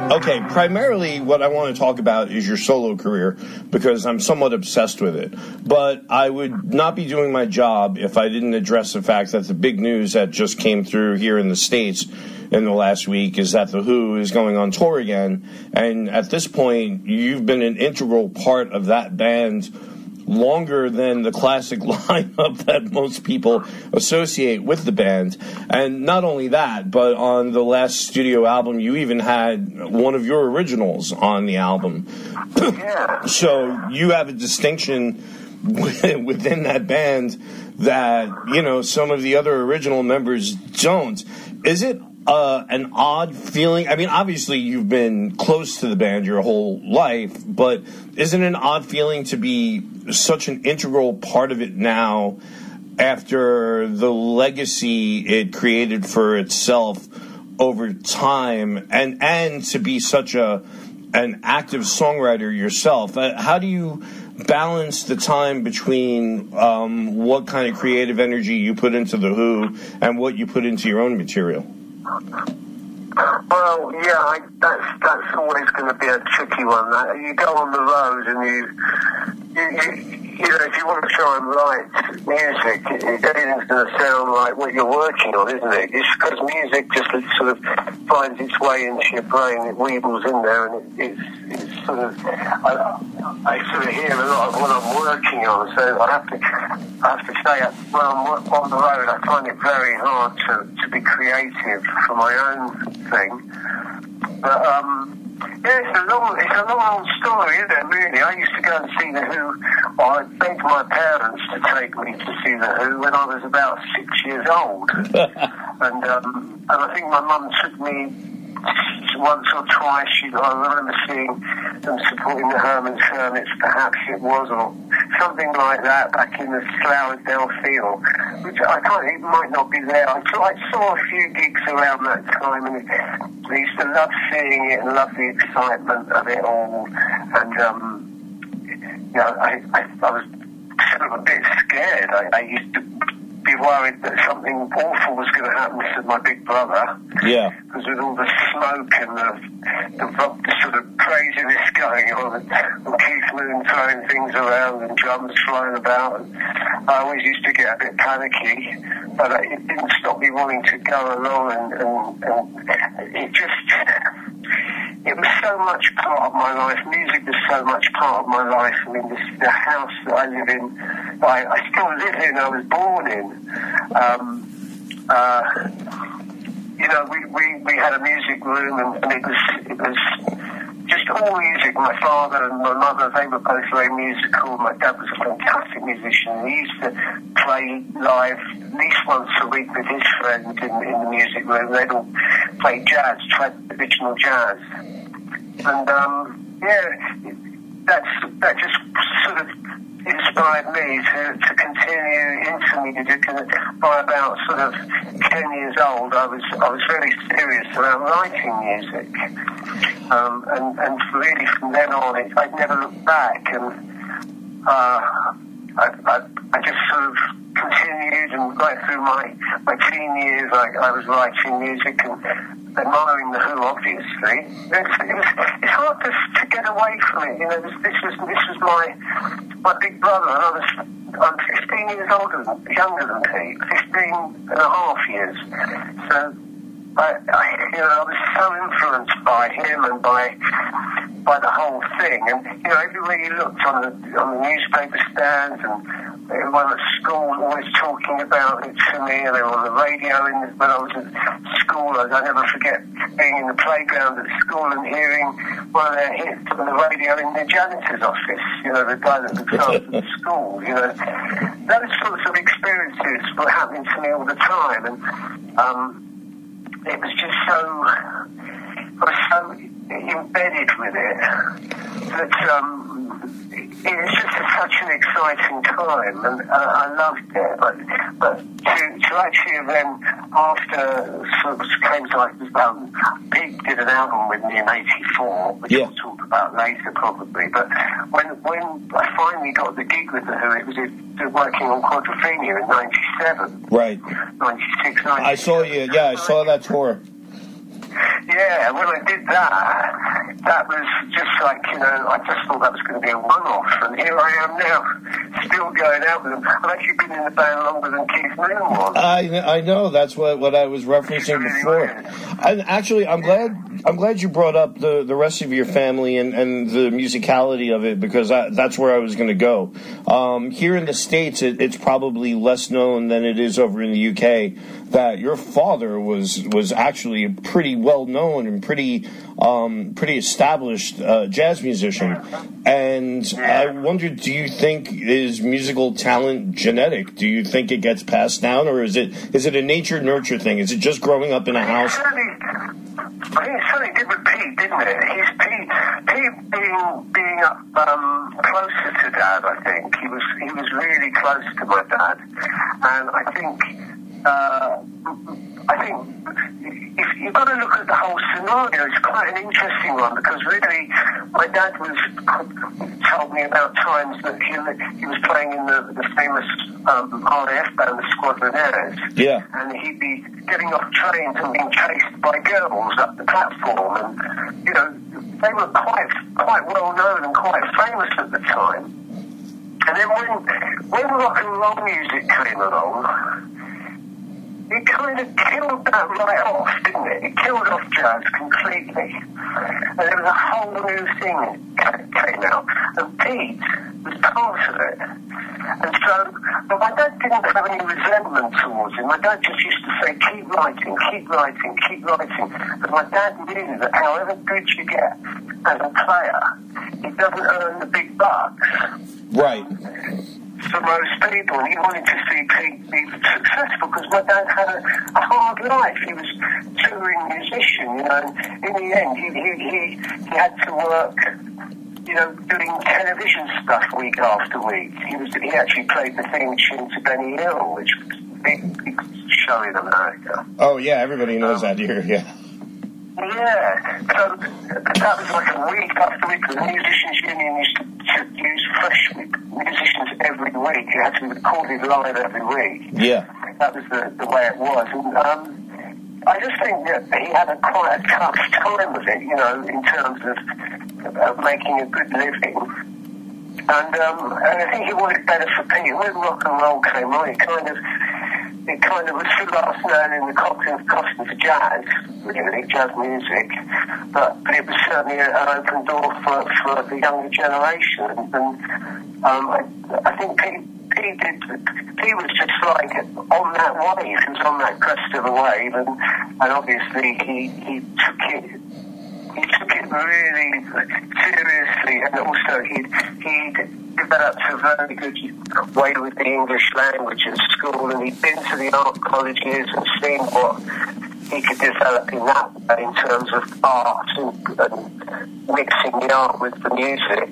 Okay, primarily what I want to talk about is your solo career, because I'm somewhat obsessed with it. But I would not be doing my job if I didn't address the fact that the big news that just came through here in the States in the last week is that The Who is going on tour again. And at this point, you've been an integral part of that band longer than the classic lineup that most people associate with the band. And not only that, but on the last studio album, you even had one of your originals on the album. Yeah. So you have a distinction within that band that, you know, some of the other original members don't. Is it an odd feeling? I mean, obviously you've been close to the band your whole life, but isn't it an odd feeling to be such an integral part of it now after the legacy it created for itself over time, and to be such an active songwriter yourself? How do you balance the time between what kind of creative energy you put into The Who and what you put into your own material? Well, yeah, that's always going to be a tricky one. You go on the road and you know, if you want to try and write music, everything's going to sound like what you're working on, isn't it? It's because music just sort of finds its way into your brain, it weebles in there, and it's sort of, I sort of hear a lot of what I'm working on, so I have to say, when I'm on the road, I find it very hard to be creative for my own thing. But, yeah, it's a long old story, isn't it, really? I used to go and see The Who, or I begged my parents to take me to see The Who when I was about 6 years old. And I think my mum took me once or twice. I remember seeing them supporting the Herman's Hermits, perhaps it was, or something like that, back in the Slough Field, which it might not be there. I saw a few gigs around that time, and I used to love seeing it and love the excitement of it all. And you know, I was sort of a bit scared. I used to be worried that something awful was going to happen to my big brother. Yeah. Because with all the smoke and the sort of craziness going on, and Keith Moon throwing things around and drums flying about, and I always used to get a bit panicky, but it didn't stop me wanting to go along, and it was so much part of my life. Music was so much part of my life. I mean, the house that I live in, I still live in, I was born in. You know, we had a music room, and it was just all music. My father and my mother, they were both very musical. My dad was a fantastic musician. He used to play live at least once a week with his friends in the music room. They'd all play jazz, traditional jazz. And, yeah, that just sort of inspired me to continue into music. And by about sort of 10 years old, I was very serious about writing music. And really from then on, I'd never looked back. And I just sort of continued, and right through my teen years, I was writing music and admiring The Who, obviously. It's hard to get away from it. You know, this was my big brother, and I'm 15 years younger than Pete, 15 and a half years. So I was so influenced by him and by the whole thing. And you know, everywhere you looked on the newspaper stands, and everyone at school always talking about it to me, and they were on the radio when I was at school. I never forget being in the playground at school and hearing one of their hits on the radio in the janitor's office, you know, the guy that looks after the school, you know. Those sorts of experiences were happening to me all the time, and it was just I was so embedded with it that it's just such an exciting time, and I loved it. But to actually then, after sort of came to like, Pete did an album with me in '84, which we'll talk about later probably. But when I finally got the gig with The Who, it was working on Quadrophenia in '97. Right. 96, 97. I saw you. Yeah, I saw that tour. Yeah, when I did that, that was just like, I just thought that was going to be a one-off, and here I am now, still going out with them. I've actually been in the band longer than Keith Moon was. I know, that's what I was referencing really before. weird. And actually, I'm glad you brought up the rest of your family and the musicality of it, because that's where I was going to go. Here in the States, it's probably less known than it is over in the UK that your father was actually a pretty well known and pretty established jazz musician. And I wondered, do you think is musical talent genetic? Do you think it gets passed down, or is it a nature nurture thing? Is it just growing up in a house? It certainly did with Pete, didn't it? Pete being up closer to Dad, I think. He was really close to my dad, and I think if you've got to look at the whole scenario, it's quite an interesting one, because really my dad told me about times that he was playing in the famous RAF band, the Squadroneers. Yeah. And he'd be getting off trains and being chased by girls up the platform, and they were quite well known and quite famous at the time. And then when rock and roll music came along, it kind of killed that right off, didn't it? It killed off jazz completely. And there was a whole new thing that came out. And Pete was part of it. And so, but my dad didn't have any resentment towards him. My dad just used to say, keep writing, keep writing, keep writing. But my dad knew that however good you get as a player, it doesn't earn the big bucks. Right. For most people, he wanted to see Pete be successful, because my dad had a hard life. He was touring musician, and in the end he had to work, doing television stuff week after week. He actually played the theme tune to Benny Hill, which was a big show in America. Oh yeah, everybody knows that here. Yeah. Yeah, so that was like a week after week. The Musicians Union used to use fresh musicians every week. It had to be recorded live every week. Yeah. That was the way it was. And I just think that he had quite a tough time with it, in terms of making a good living. And I think he wanted better for Pete. When rock and roll came on, it kind of was the last nail in the coffin for jazz, really, jazz music. But it was certainly an open door for the younger generation. And I think Pete was just like on that wave. He was on that crest of a wave, and obviously he took it. He took it really seriously, and also he developed a very good way with the English language at school, and he'd been to the art colleges and seen what he could develop in that way in terms of art and mixing the art with the music.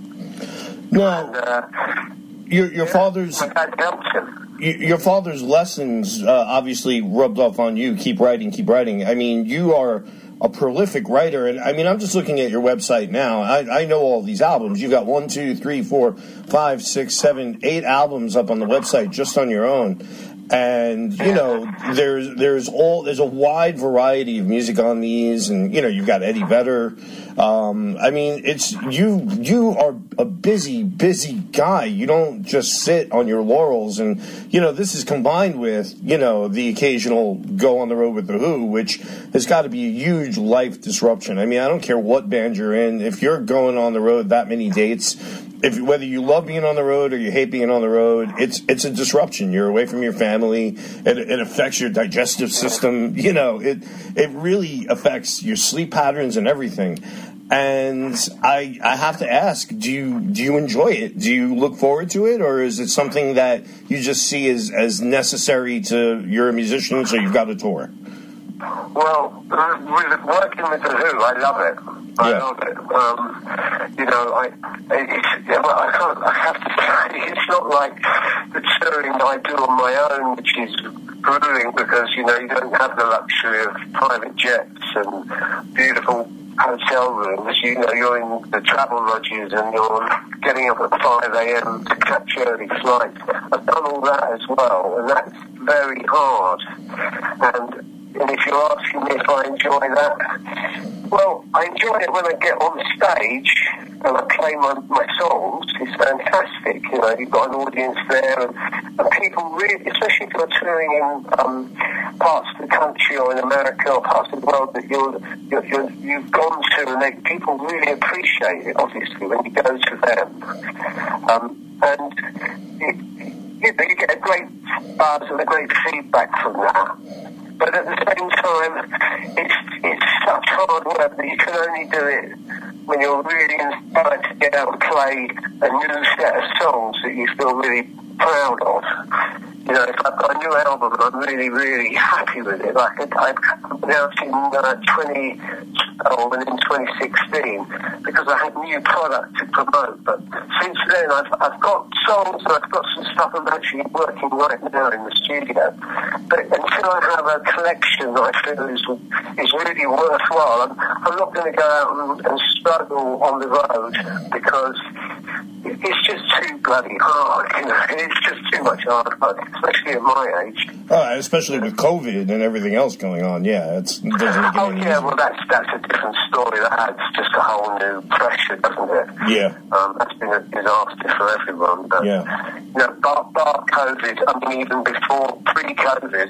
Now, your father's... My dad helped him. Your father's lessons obviously rubbed off on you. Keep writing, keep writing. I mean, you are a prolific writer, and I mean, I'm just looking at your website now. I know all these albums. You've got 1, 2, 3, 4, 5, 6, 7, 8 albums up on the website just on your own. And there's a wide variety of music on these, and you've got Eddie Vedder. I mean, it's you are a busy guy. You don't just sit on your laurels, and this is combined with the occasional go on the road with the Who, which has got to be a huge life disruption. I mean, I don't care what band you're in, if you're going on the road that many dates, whether you love being on the road or you hate being on the road, it's a disruption. You're away from your family. It affects your digestive system. It really affects your sleep patterns and everything. And I have to ask, do you enjoy it? Do you look forward to it, or is it something that you just see as necessary to you're a musician, so you've got to tour? Well, with working with the Who, I love it. I love it. I have to say, it's not like the touring I do on my own, which is grueling, because you don't have the luxury of private jets and beautiful hotel rooms. You're in the travel lodges and you're getting up at 5 a.m. to catch early flights. I've done all that as well, and that's very hard. And if you're asking me if I enjoy that, Well, I enjoy it when I get on stage and I play my songs. It's fantastic. You know, you've got an audience there, and people really, especially if you're touring in parts of the country or in America or parts of the world that you've gone to, and people really appreciate it, obviously, when you go to them. And you get a great buzz and a great feedback from that. But at the same time, it's such hard work that you can only do it when you're really inspired to get out and play a new set of songs that you feel really proud of. You know, if I've got a new album and I'm really, really happy with it, like I've announced in 2016, because I had new product to promote. But since then, I've got songs and I've got some stuff I'm actually working right now in the studio. But until I have a collection that I feel is really worthwhile, I'm not going to go out and struggle on the road, because it's just too bloody hard. You know, it's just too much hard work, especially at my age. Especially with COVID and everything else going on. Yeah, it doesn't get any easier. Well, that's a different story. That adds just a whole new pressure, doesn't it? Yeah. That's been a disaster for everyone. But, yeah. You know, bar COVID, I mean, even before pre-COVID,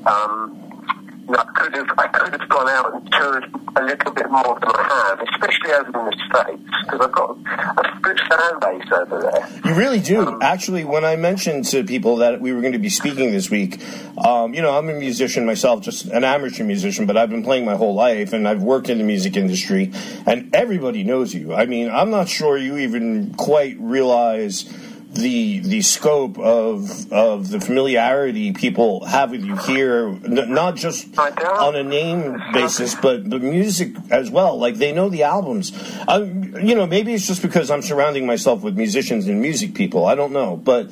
I could have gone out and toured a little bit more than I have, especially over in the States, because I've got a good fan base over there. You really do. Actually, when I mentioned to people that we were going to be speaking this week, I'm a musician myself, just an amateur musician, but I've been playing my whole life, and I've worked in the music industry, and everybody knows you. I mean, I'm not sure you even quite realize the scope of the familiarity people have with you here, not just on a name basis, but the music as well. Like, they know the albums. Maybe it's just because I'm surrounding myself with musicians and music people. I don't know, but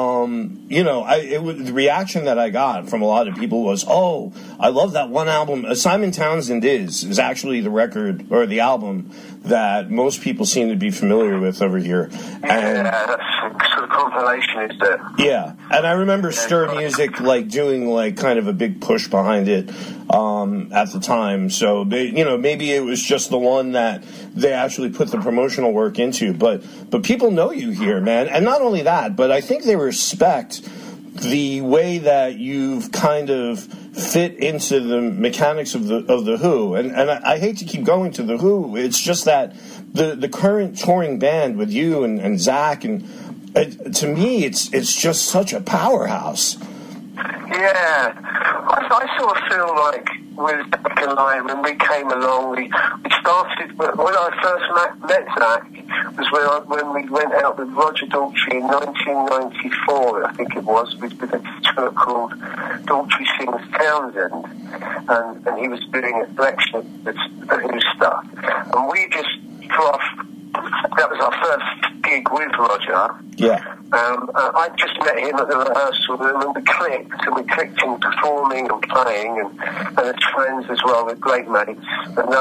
the reaction that I got from a lot of people was, "Oh, I love that one album." Simon Townsend is actually the record or the album that most people seem to be familiar with over here. And that's sort of compilation, is there? Yeah, and I remember Stir Music doing kind of a big push behind it at the time. So maybe it was just the one that they actually put the promotional work into. But people know you here, man, and not only that, but I think they respect the way that you've kind of fit into the mechanics of the Who, and I hate to keep going to the Who. It's just that the current touring band with you and Zach, and to me, it's just such a powerhouse. Yeah, I sort of feel like with Zach and I, when we came along, we started, when I first met Zach, was when we went out with Roger Daltrey in 1994, I think it was, with a tour called Daltrey Sings Townsend, and he was doing a selection of Who stuff, and we just, that was our first gig with Roger. Yeah. I just met him at the rehearsal room, and we clicked in performing and playing, and as friends as well, with great mates. And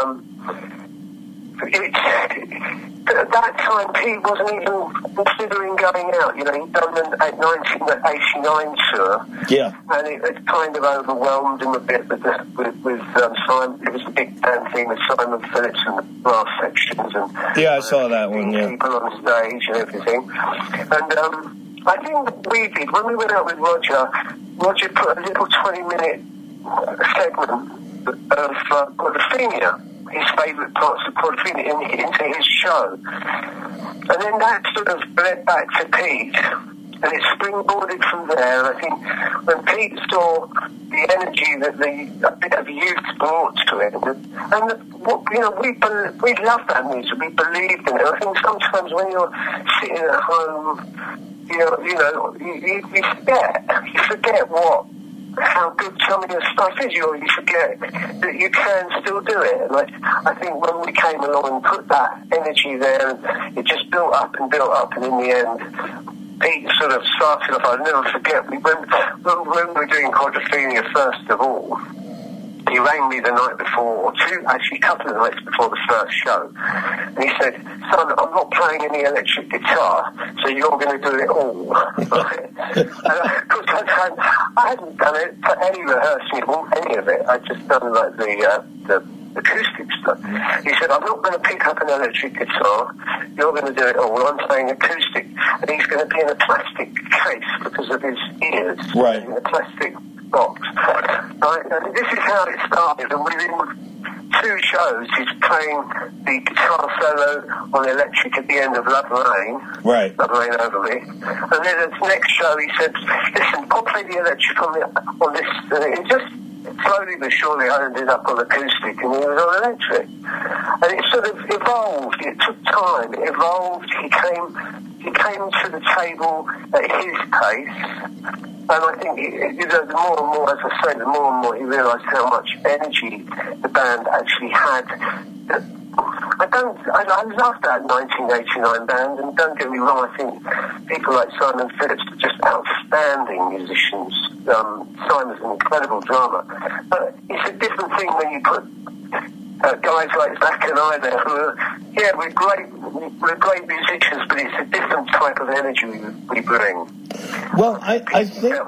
at that time, Pete wasn't even considering going out. You know, he'd done an 1989 tour. Yeah. And it kind of overwhelmed him a bit with Simon. It was a big band thing with Simon Phillips and the brass sections. And yeah, I saw that one, yeah. People on stage and everything. And I think what we did, when we went out with Roger put a little 20-minute segment of Quadrophenia, his favourite parts of Quadrophenia, into his show. And then that sort of led back to Pete, and it springboarded from there. I think when Pete saw the energy that a bit of youth brought to it, we loved that music, we believed in it. I think sometimes when you're sitting at home, you forget how good some of your stuff is, you forget that you can still do it. And I think when we came along and put that energy there, it just built up, and in the end, Pete sort of started off. I'll never forget, when we were doing Quadrophenia first of all, he rang me the night before, a couple of nights before the first show, and he said, "Son, I'm not playing any electric guitar, so you're going to do it all." Because I hadn't done it for any rehearsing, any of it. I'd just done the acoustic stuff. He said, I'm not going to pick up an electric guitar. You're going to do it all. I'm playing acoustic. And he's going to be in a plastic case because of his ears. Right. In a plastic box. Right? And this is how it started. And within 2 shows, he's playing the guitar solo on the electric at the end of Love Rain. Right. Love Rain Over Me. And then the next show, he said, listen, I'll play the electric on this. And it just slowly but surely I ended up on acoustic and he was on electric. And it sort of evolved. It took time. It evolved. He came to the table at his pace. And I think, the more and more, as I say, the more and more he realised how much energy the band actually had. I love that 1989 band, and don't get me wrong, I think people like Simon Phillips are just outstanding musicians. Simon's an incredible drummer. But it's a different thing when you put guys like Zach and I there who are, we're great musicians, but it's a different type of energy we bring. Well, I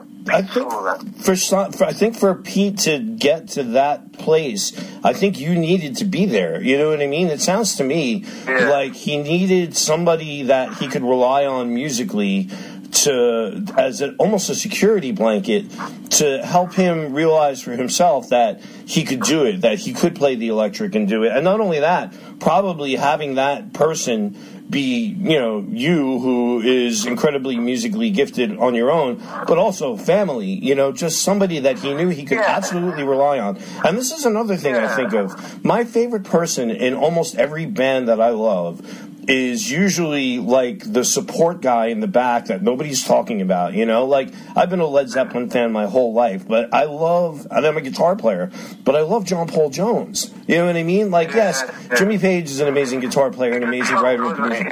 think for Pete to get to that place, I think you needed to be there. You know what I mean? It sounds to me like he needed somebody that he could rely on musically as almost a security blanket to help him realize for himself that he could do it, that he could play the electric and do it. And not only that, probably having that person be, you who is incredibly musically gifted on your own, but also family, just somebody that he knew he could absolutely rely on. And this is another thing I think of. My favorite person in almost every band that I love is usually like the support guy in the back that nobody's talking about, like I've been a Led Zeppelin fan my whole life, but and I'm a guitar player, but I love John Paul Jones. You know what I mean? Like, yes, Jimmy Page is an amazing guitar player, an amazing writer.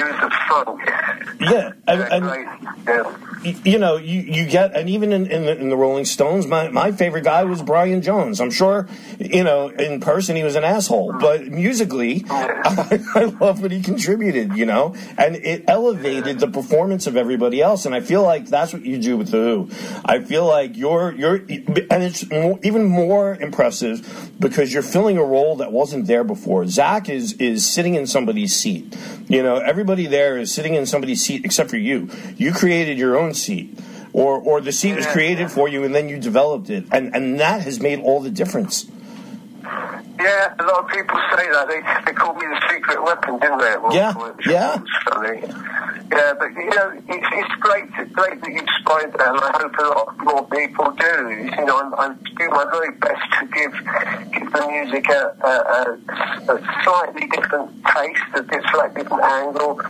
You get, and even in the Rolling Stones, my favorite guy was Brian Jones. I'm sure, in person he was an asshole, but musically, I love what he contributed. And it elevated the performance of everybody else. And I feel like that's what you do with the Who. I feel like and it's even more impressive because you're filling a role that wasn't there before. Zach is sitting in somebody's seat. Everybody there is sitting in somebody's seat except for you. You created your own seat. Or the seat was created for you and then you developed it. And that has made all the difference. Yeah, a lot of people say that. They called me the secret weapon, didn't they? Yeah. It's funny. Yeah, but it's great that you've spied that, and I hope a lot more people do. I'm doing my very best to give the music a slightly different taste, a slightly different angle.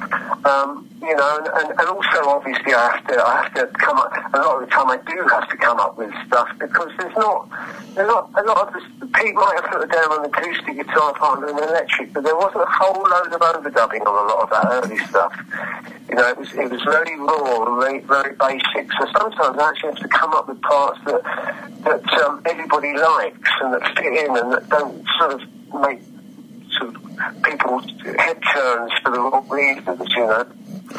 And also obviously I have to come up. A lot of the time I do have to come up with stuff because there's not a lot of this. Pete might have put it down on the acoustic guitar part and electric, but there wasn't a whole load of overdubbing on a lot of that early stuff. It was very raw and very, very basic. So sometimes I actually have to come up with parts that everybody likes and that fit in and that don't sort of make people's head turns for the wrong reasons,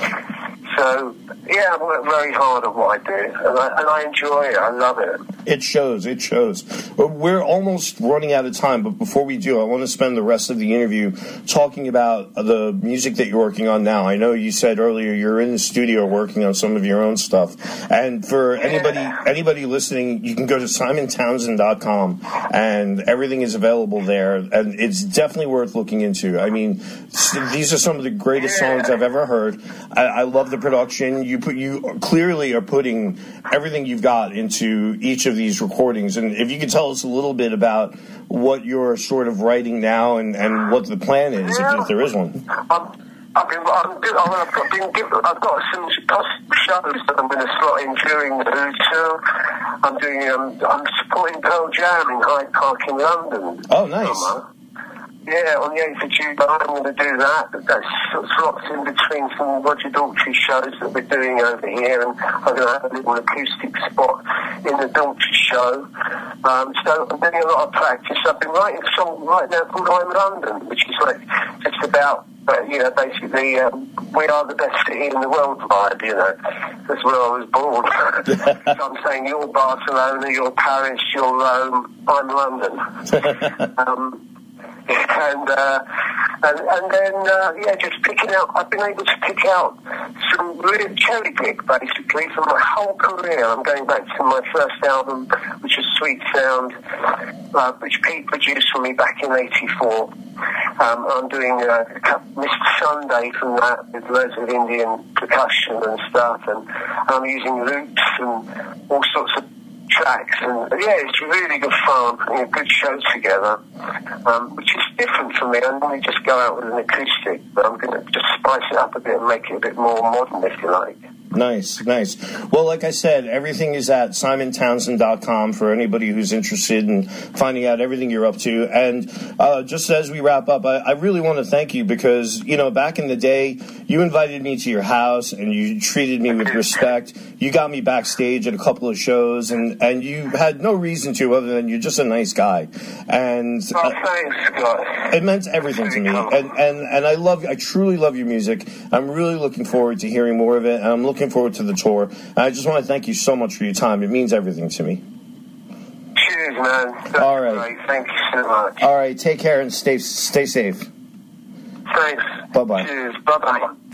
So, I work very hard at what I do, and I enjoy it. I love it. It shows. We're almost running out of time, but before we do, I want to spend the rest of the interview talking about the music that you're working on now. I know you said earlier you're in the studio working on some of your own stuff. And for anybody listening, you can go to SimonTownsend.com, and everything is available there, and it's definitely worth looking into. I mean, these are some of the greatest songs I've ever heard. I love the production. You clearly are putting everything you've got into each of these recordings, and if you could tell us a little bit about what you're sort of writing now and what the plan is, if there is one. I've got some shows that I'm going to slot in during the Who tour. I'm supporting Pearl Jam in Hyde Park in London. Oh, nice. Yeah, on the 8th of July I'm going to do that. That slots in between some Roger Daltrey shows that we're doing over here, and I'm going to have a little acoustic spot in the Daltrey show. So I'm doing a lot of practice. I've been writing a song right now called I'm London, which is like just about, basically, we are the best city in the world vibe, That's where I was born. So I'm saying you're Barcelona, you're Paris, you're Rome, I'm London. And then, just picking out, I've been able to pick out some really cherry pick, basically, from my whole career. I'm going back to my first album, which was Sweet Sound, which Pete produced for me back in '84. I'm doing Mr. Sunday from that with loads of Indian percussion and stuff, and I'm using loops and all sorts of tracks, and it's really good fun, putting a good show together, which is different for me. I normally just go out with an acoustic, but I'm going to just spice it up a bit and make it a bit more modern, if you like. Nice. Well, like I said, everything is at SimonTownsend.com for anybody who's interested in finding out everything you're up to. And just as we wrap up, I really want to thank you because, back in the day, you invited me to your house and you treated me with respect. You got me backstage at a couple of shows, and you had no reason to other than you're just a nice guy. And thanks, guys. It meant everything to me. And I truly love your music. I'm really looking forward to hearing more of it, and I'm looking forward to the tour. And I just want to thank you so much for your time. It means everything to me. Cheers, man. That's all right. Great. Thank you so much. All right. Take care and stay safe. Thanks. Bye-bye. Cheers. Bye-bye.